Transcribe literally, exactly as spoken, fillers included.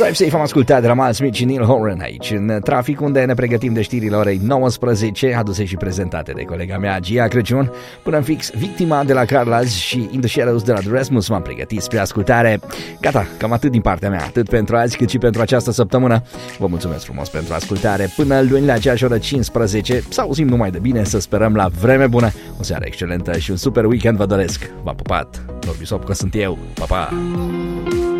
Drive Safe am ascultat de la Miles Smith și Neil Horan aici în trafic, unde ne pregătim de știrile orei nouăsprezece, aduse și prezentate de colega mea Gia Crăciun. Până în fix, Victima de la Carlaz și In the Shadows de la The Rasmus m-am pregătit spre ascultare. Gata, cam atât din partea mea, atât pentru azi cât și pentru această săptămână. Vă mulțumesc frumos pentru ascultare. Până luni la aceeași oră cincisprezece, să auzim numai de bine, să sperăm la vreme bună. O seară excelentă și un super weekend vă doresc. V-am pupat, Norbi Sopcă sunt eu. Pa, pa!